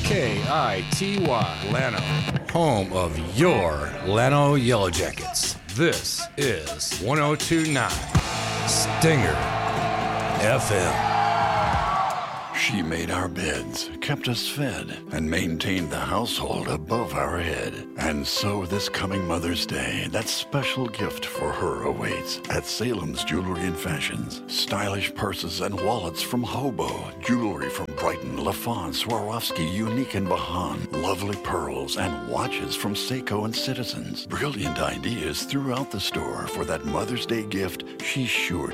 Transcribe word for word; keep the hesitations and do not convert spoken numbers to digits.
K I T Y, Llano, home of your Llano Yellow Jackets. This is one oh two point nine Stinger F M. She made our beds, kept us fed, and maintained the household above our head. And so this coming Mother's Day, that special gift for her awaits at Salem's Jewelry and Fashions. Stylish purses and wallets from Hobo, jewelry from Brighton, LaFawn, Swarovski, Unique, and Bahan, lovely pearls and watches from Seiko and Citizens. Brilliant ideas throughout the store for that Mother's Day gift she's sure